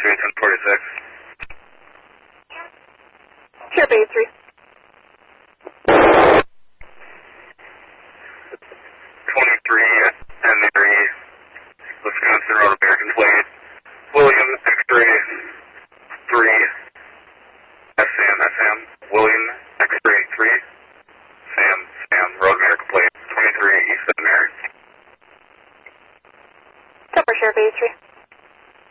1046. Sure, base 3. 23 Henry, Wisconsin Road American Plate. William X-ray 3. SM. William X-ray 3. Sam, Road American Plate. 23 East American. Copper, sure, base 3.